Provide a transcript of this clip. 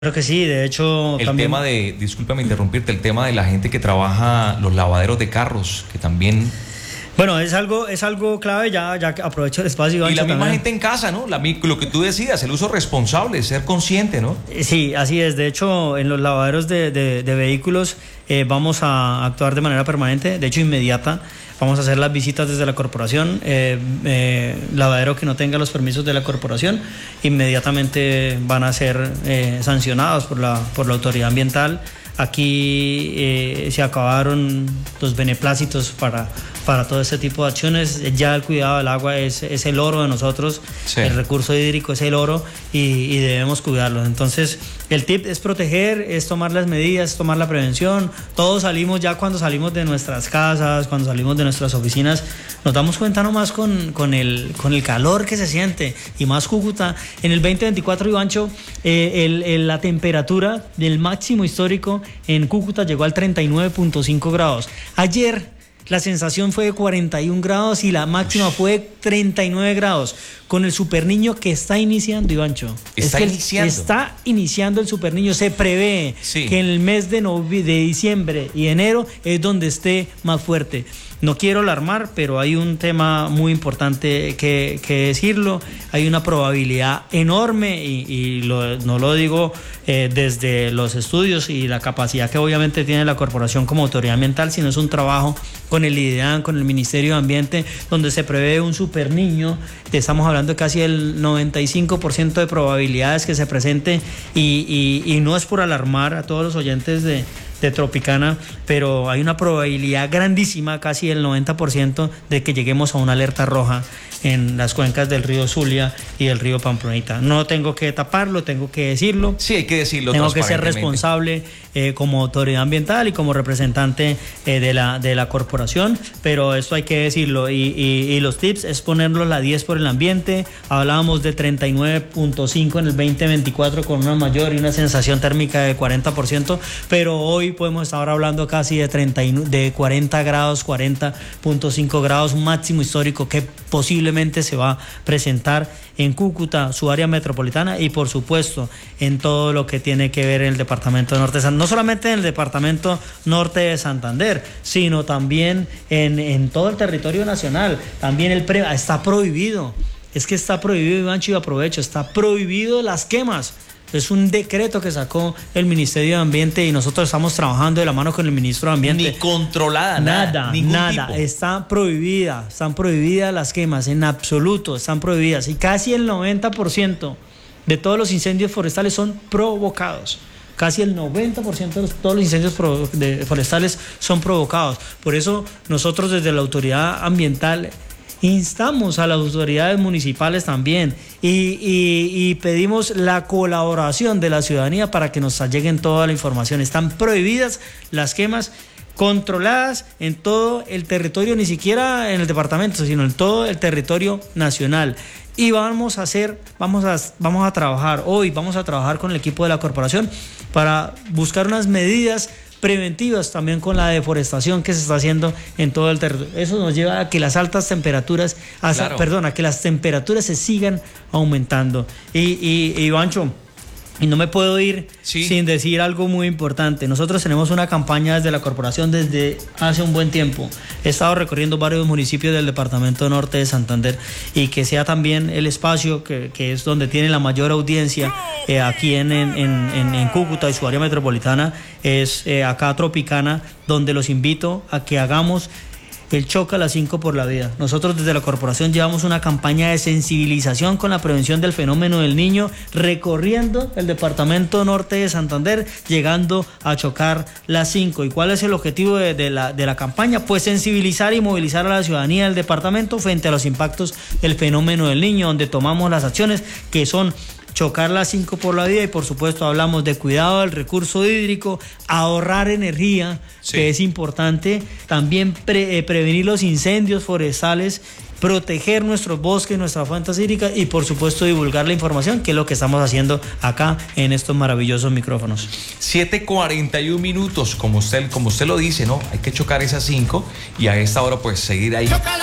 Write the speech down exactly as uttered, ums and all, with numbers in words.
Creo que sí, de hecho el también... tema de, discúlpame interrumpirte, el tema de la gente que trabaja los lavaderos de carros, que también... Bueno, es algo, es algo clave, ya, ya aprovecho el espacio. Y la misma también. gente en casa, ¿no? La, lo que tú decías, el uso responsable, ser consciente, ¿no? Sí, así es. De hecho, en los lavaderos de, de, de vehículos eh, vamos a actuar de manera permanente, de hecho inmediata. Vamos a hacer las visitas desde la corporación, eh, eh, lavadero que no tenga los permisos de la corporación, inmediatamente van a ser eh, sancionados por la, por la autoridad ambiental. Aquí eh, se acabaron los beneplácitos para, para todo este tipo de acciones. Ya el cuidado del agua es, es el oro de nosotros, sí. El recurso hídrico es el oro y, y debemos cuidarlo. Entonces, el tip es proteger, es tomar las medidas, tomar la prevención. Todos salimos ya cuando salimos de nuestras casas, cuando salimos de nuestras oficinas, nos damos cuenta nomás con, con, el, con el calor que se siente, y más Cúcuta. En el veinte veinticuatro, Ivancho, eh, el, el, la temperatura del máximo histórico en Cúcuta llegó al treinta y nueve punto cinco grados. Ayer la sensación fue de cuarenta y un grados y la máxima fue de treinta y nueve grados. Con el Superniño que está iniciando, Ivancho. Está es que iniciando. Está iniciando el Superniño. Se prevé sí. que en el mes de, de diciembre y enero es donde esté más fuerte. No quiero alarmar, pero hay un tema muy importante que, que decirlo. Hay una probabilidad enorme, y, y lo, no lo digo eh, desde los estudios y la capacidad que obviamente tiene la corporación como autoridad ambiental, sino es un trabajo con el IDEAN, con el Ministerio de Ambiente, donde se prevé un Superniño. Estamos hablando de casi el noventa y cinco por ciento de probabilidades que se presente, y, y, y no es por alarmar a todos los oyentes de... de Tropicana, pero hay una probabilidad grandísima, casi el noventa por ciento, de que lleguemos a una alerta roja en las cuencas del río Zulia y del río Pamplonita. No tengo que taparlo, tengo que decirlo. Sí, hay que decirlo. Tengo que ser responsable eh, como autoridad ambiental y como representante eh, de, la, de la corporación, pero esto hay que decirlo. Y, y, y los tips es ponerlo la diez por el ambiente. Hablábamos de treinta y nueve punto cinco en el veinte veinticuatro con una mayor y una sensación térmica de cuarenta por ciento, pero hoy podemos estar hablando casi de, treinta, de cuarenta grados, cuarenta punto cinco grados, un máximo histórico que posiblemente se va a presentar en Cúcuta, su área metropolitana, y por supuesto en todo lo que tiene que ver en el departamento norte de Santander, no solamente en el departamento norte de Santander, sino también en, en todo el territorio nacional. También el pre, está prohibido, es que está prohibido, Ivancho, y aprovecho, está prohibido las quemas. Es un decreto que sacó el Ministerio de Ambiente y nosotros estamos trabajando de la mano con el Ministro de Ambiente. Ni controlada, nada, nada, ningún nada. tipo. Está prohibida, están prohibidas las quemas, en absoluto, están prohibidas. Y casi el noventa por ciento de todos los incendios forestales son provocados. Casi el noventa por ciento de los, todos los incendios pro, de, forestales son provocados. Por eso nosotros desde la autoridad ambiental instamos a las autoridades municipales también y, y, y pedimos la colaboración de la ciudadanía para que nos lleguen toda la información. Están prohibidas las quemas, controladas en todo el territorio, ni siquiera en el departamento, sino en todo el territorio nacional. Y vamos a hacer, vamos a, vamos a trabajar hoy, vamos a trabajar con el equipo de la corporación para buscar unas medidas preventivas también con la deforestación que se está haciendo en todo el territorio. Eso nos lleva a que las altas temperaturas, a, claro. perdón, a que las temperaturas se sigan aumentando. Y, y, y Ivancho, y no me puedo ir sí. sin decir algo muy importante. Nosotros tenemos una campaña desde la corporación desde hace un buen tiempo. He estado recorriendo varios municipios del departamento norte de Santander, y que sea también el espacio que, que es donde tiene la mayor audiencia eh, aquí en, en, en, en Cúcuta y su área metropolitana, es eh, acá Tropicana, donde los invito a que hagamos el Choca a las cinco por la vida. Nosotros desde la corporación llevamos una campaña de sensibilización con la prevención del fenómeno del niño, recorriendo el departamento norte de Santander, llegando a chocar las cinco. ¿Y cuál es el objetivo de, de, la, de la campaña? Pues sensibilizar y movilizar a la ciudadanía del departamento frente a los impactos del fenómeno del niño, donde tomamos las acciones que son chocar las cinco por la vida, y por supuesto hablamos de cuidado del recurso hídrico, ahorrar energía, sí. que es importante, también pre, eh, prevenir los incendios forestales, proteger nuestros bosques, nuestras fuentes hídricas, y por supuesto divulgar la información, que es lo que estamos haciendo acá en estos maravillosos micrófonos. siete cuarenta y un minutos, como usted, como usted lo dice, ¿no? Hay que chocar esas cinco y a esta hora pues seguir ahí.